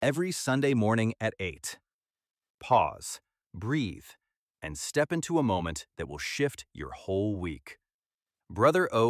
every Sunday morning at 8. Pause, breathe, and step into a moment that will shift your whole week. Brother O